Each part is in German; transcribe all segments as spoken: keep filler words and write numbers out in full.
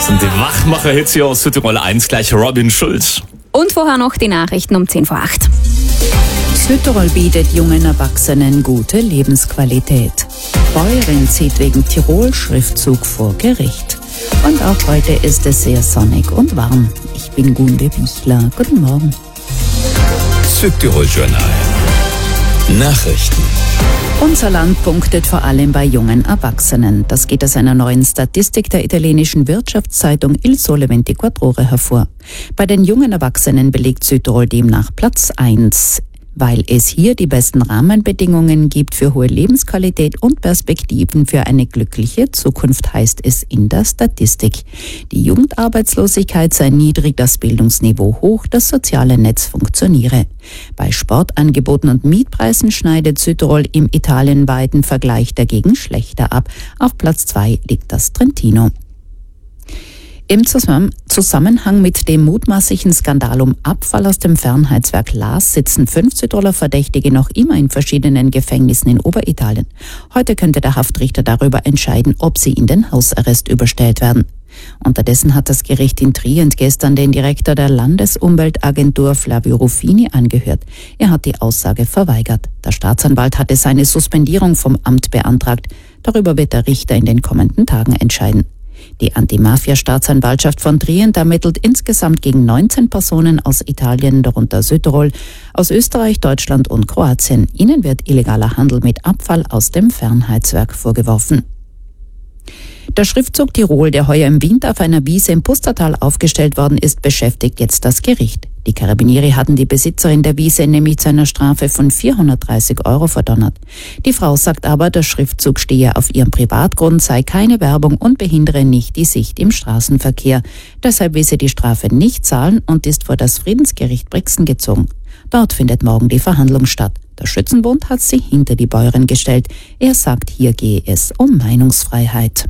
Und die Wachmacher-Hits hier aus Südtirol eins, gleich Robin Schulz. Und vorher noch die Nachrichten um zehn vor acht. Südtirol bietet jungen Erwachsenen gute Lebensqualität. Bäuerin zieht wegen Tirol-Schriftzug vor Gericht. Und auch heute ist es sehr sonnig und warm. Ich bin Gunde Bichler. Guten Morgen. Südtirol-Journal. Nachrichten. Unser Land punktet vor allem bei jungen Erwachsenen. Das geht aus einer neuen Statistik der italienischen Wirtschaftszeitung Il Sole ventiquattro Ore hervor. Bei den jungen Erwachsenen belegt Südtirol demnach Platz eins. Weil es hier die besten Rahmenbedingungen gibt für hohe Lebensqualität und Perspektiven für eine glückliche Zukunft, heißt es in der Statistik. Die Jugendarbeitslosigkeit sei niedrig, das Bildungsniveau hoch, das soziale Netz funktioniere. Bei Sportangeboten und Mietpreisen schneidet Südtirol im italienweiten Vergleich dagegen schlechter ab. Auf Platz zwei liegt das Trentino. Im Zusammenhang mit dem mutmaßlichen Skandal um Abfall aus dem Fernheitswerk Laas sitzen fünf Südtiroler Verdächtige noch immer in verschiedenen Gefängnissen in Oberitalien. Heute könnte der Haftrichter darüber entscheiden, ob sie in den Hausarrest überstellt werden. Unterdessen hat das Gericht in Trient gestern den Direktor der Landesumweltagentur Flavio Ruffini angehört. Er hat die Aussage verweigert. Der Staatsanwalt hatte seine Suspendierung vom Amt beantragt. Darüber wird der Richter in den kommenden Tagen entscheiden. Die Anti-Mafia-Staatsanwaltschaft von Trient ermittelt insgesamt gegen neunzehn Personen aus Italien, darunter Südtirol, aus Österreich, Deutschland und Kroatien. Ihnen wird illegaler Handel mit Abfall aus dem Fernheitswerk vorgeworfen. Der Schriftzug Tirol, der heuer im Winter auf einer Wiese im Pustertal aufgestellt worden ist, beschäftigt jetzt das Gericht. Die Carabinieri hatten die Besitzerin der Wiese nämlich zu einer Strafe von vierhundertdreißig Euro verdonnert. Die Frau sagt aber, der Schriftzug stehe auf ihrem Privatgrund, sei keine Werbung und behindere nicht die Sicht im Straßenverkehr. Deshalb will sie die Strafe nicht zahlen und ist vor das Friedensgericht Brixen gezogen. Dort findet morgen die Verhandlung statt. Der Schützenbund hat sie hinter die Bäuerin gestellt. Er sagt, hier gehe es um Meinungsfreiheit.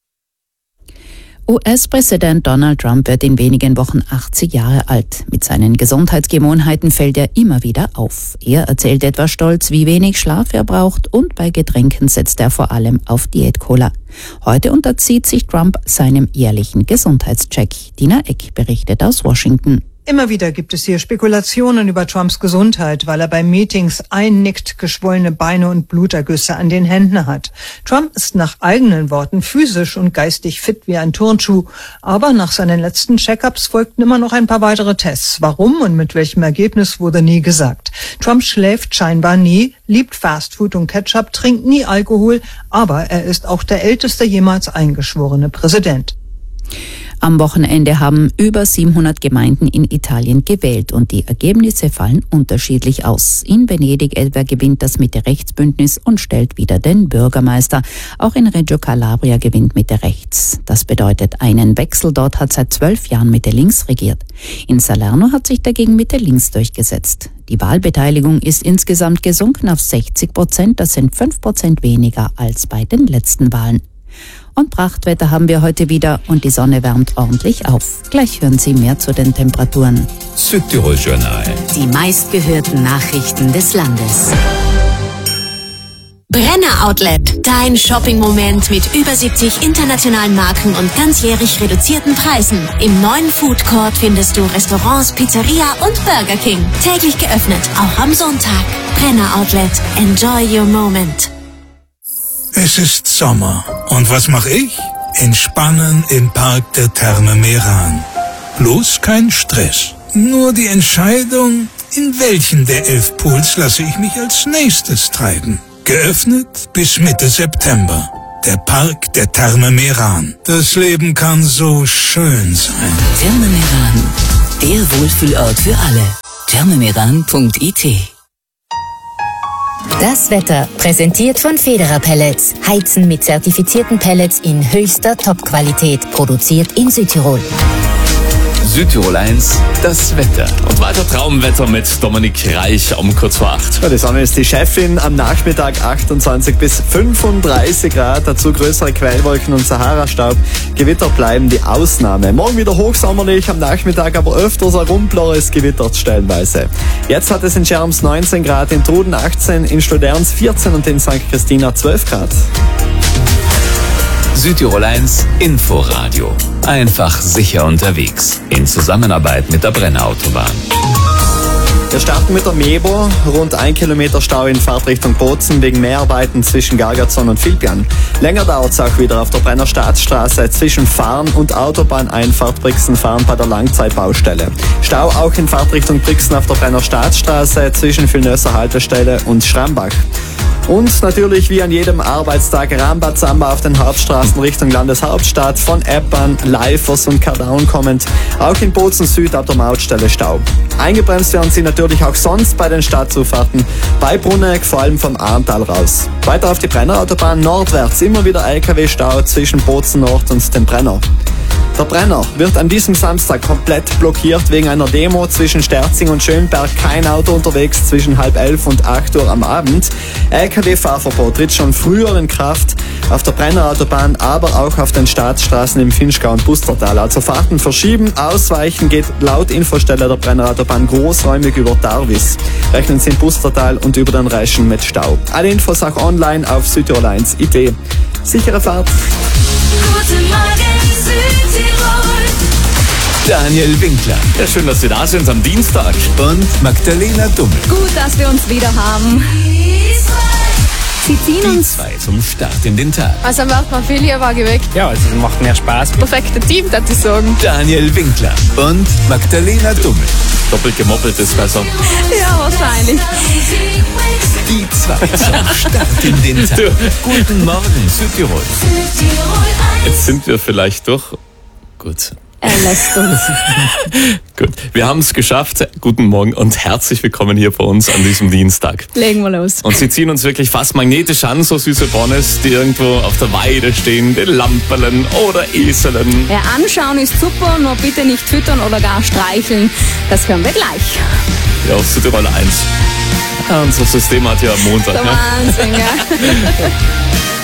U S-Präsident Donald Trump wird in wenigen Wochen achtzig Jahre alt. Mit seinen Gesundheitsgewohnheiten fällt er immer wieder auf. Er erzählt etwas stolz, wie wenig Schlaf er braucht, und bei Getränken setzt er vor allem auf Diät-Cola. Heute unterzieht sich Trump seinem jährlichen Gesundheitscheck. Dina Eck berichtet aus Washington. Immer wieder gibt es hier Spekulationen über Trumps Gesundheit, weil er bei Meetings einnickt, geschwollene Beine und Blutergüsse an den Händen hat. Trump ist nach eigenen Worten physisch und geistig fit wie ein Turnschuh, aber nach seinen letzten Check-ups folgten immer noch ein paar weitere Tests. Warum und mit welchem Ergebnis wurde nie gesagt. Trump schläft scheinbar nie, liebt Fastfood und Ketchup, trinkt nie Alkohol, aber er ist auch der älteste jemals eingeschworene Präsident. Am Wochenende haben über siebenhundert Gemeinden in Italien gewählt und die Ergebnisse fallen unterschiedlich aus. In Venedig etwa gewinnt das Mitte-Rechts-Bündnis und stellt wieder den Bürgermeister. Auch in Reggio Calabria gewinnt Mitte-Rechts. Das bedeutet einen Wechsel. Dort hat seit zwölf Jahren Mitte-Links regiert. In Salerno hat sich dagegen Mitte-Links durchgesetzt. Die Wahlbeteiligung ist insgesamt gesunken auf sechzig Prozent. Das sind fünf Prozent weniger als bei den letzten Wahlen. Und Prachtwetter haben wir heute wieder und die Sonne wärmt ordentlich auf. Gleich hören Sie mehr zu den Temperaturen. Südtirol-Journal. Die meistgehörten Nachrichten des Landes. Brenner Outlet, dein Shopping-Moment mit über siebzig internationalen Marken und ganzjährig reduzierten Preisen. Im neuen Food Court findest du Restaurants, Pizzeria und Burger King. Täglich geöffnet, auch am Sonntag. Brenner Outlet, enjoy your moment. Es ist Sommer. Und was mache ich? Entspannen im Park der Therme Meran. Bloß kein Stress. Nur die Entscheidung, in welchen der elf Pools lasse ich mich als nächstes treiben. Geöffnet bis Mitte September. Der Park der Therme Meran. Das Leben kann so schön sein. Therme Meran, der Wohlfühlort für alle. thermemeran punkt I T. Das Wetter, präsentiert von Federer Pellets. Heizen mit zertifizierten Pellets in höchster Top-Qualität. Produziert in Südtirol. Südtirol eins, das Wetter. Und weiter Traumwetter mit Dominik Reich um kurz vor acht. Ja, die Sonne ist die Chefin. Am Nachmittag achtundzwanzig bis fünfunddreißig Grad. Dazu größere Quellwolken und Sahara-Staub. Gewitter bleiben die Ausnahme. Morgen wieder hochsommerlich, am Nachmittag aber öfters ein Rumpler, es gewittert stellenweise. Jetzt hat es in Scherms neunzehn Grad, in Truden achtzehn, in Stoderns vierzehn und in Sankt Christina zwölf Grad. Südtirol eins Inforadio. Einfach sicher unterwegs. In Zusammenarbeit mit der Brenner Autobahn. Wir starten mit der Mebo. Rund ein Kilometer Stau in Fahrtrichtung Bozen wegen Mehrarbeiten zwischen Gargarzon und Vilpian. Länger dauert es auch wieder auf der Brenner Staatsstraße zwischen Fahren und Autobahneinfahrt Brixen-Fahren bei der Langzeitbaustelle. Stau auch in Fahrtrichtung Brixen auf der Brenner Staatsstraße zwischen Vilnöser Haltestelle und Schrambach. Und natürlich wie an jedem Arbeitstag Rambazamba auf den Hauptstraßen Richtung Landeshauptstadt, von Eppern, Leifers und Kardaun kommend. Auch in Bozen Süd ab der Mautstelle Stau. Eingebremst werden sie natürlich auch sonst bei den Stadtzufahrten, bei Brunegg vor allem vom Arntal raus. Weiter auf die Brennerautobahn nordwärts immer wieder L K W-Stau zwischen Bozen Nord und dem Brenner. Der Brenner wird an diesem Samstag komplett blockiert wegen einer Demo zwischen Sterzing und Schönberg. Kein Auto unterwegs zwischen halb elf und acht Uhr am Abend. L K W-Fahrverbot tritt schon früher in Kraft auf der Brennerautobahn, aber auch auf den Staatsstraßen im Finchgau und Pustertal. Also Fahrten verschieben, ausweichen geht laut Infostelle der Brennerautobahn großräumig über Darwis. Rechnen Sie im Pustertal und über den Reischen mit Stau. Alle Infos auch online auf Südtirol eins Punkt I T. Sichere Fahrt. Guten Morgen, Südtirol. Daniel Winkler Ja, schön, dass Sie da sind am Dienstag. und Magdalena Dummel. Gut, dass wir uns wieder haben. Sie ziehen Die uns zwei zum Start in den Tag. Also macht man viel lieber geweckt. Ja, also es macht mehr Spaß. Perfekte Team, würde ich sagen. Daniel Winkler und Magdalena Dummel. Doppelt gemoppelt ist besser. ja wahrscheinlich. Die zwei zum Start in den Tag. Guten Morgen, Südtirol. Jetzt sind wir vielleicht doch... Gut. Er lässt uns. Gut, wir haben es geschafft. Guten Morgen und herzlich willkommen hier bei uns an diesem Dienstag. Legen wir los. Und sie ziehen uns wirklich fast magnetisch an, so süße Bonnes, die irgendwo auf der Weide stehen, die Lamperlen oder Eselen. Ja, anschauen ist super, nur bitte nicht füttern oder gar streicheln. Das hören wir gleich. Ja, auf Südtirol eins. Ja, unser System hat ja am Montag. Der Ne? Wahnsinn, ja.